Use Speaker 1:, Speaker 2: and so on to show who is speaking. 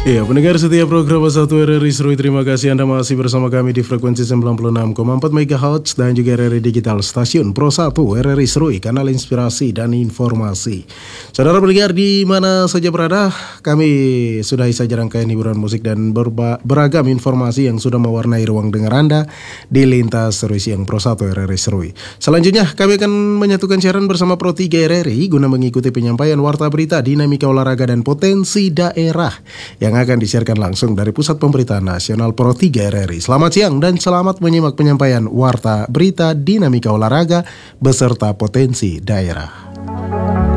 Speaker 1: Iya, pendengar setiap program Satu RRI Seru, terima kasih Anda masih bersama kami di frekuensi 96,4 MHz dan juga RRI Digital Stasiun Pro 1 RRI Seru, kanal inspirasi dan informasi. Saudara pendengar di mana saja berada, kami sudahi saja rangkaian hiburan musik dan beragam informasi yang sudah mewarnai ruang dengar Anda di lintas Seru Siang Pro 1 RRI Seru. Selanjutnya kami akan menyatukan siaran bersama Pro 3 RRI guna mengikuti penyampaian warta berita, dinamika olahraga dan potensi daerah yang akan disiarkan langsung dari Pusat Pemberitaan Nasional Pro 3 RRI. Selamat siang dan selamat menyimak penyampaian warta berita, dinamika olahraga beserta potensi daerah.